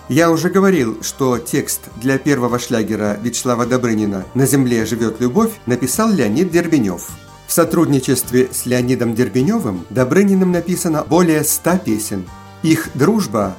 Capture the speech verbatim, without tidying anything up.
Я уже говорил, что текст для первого шлягера Вячеслава Добрынина «На земле живет любовь» написал Леонид Дербенев. В сотрудничестве с Леонидом Дербеневым Добрыниным написано более ста песен. Их дружба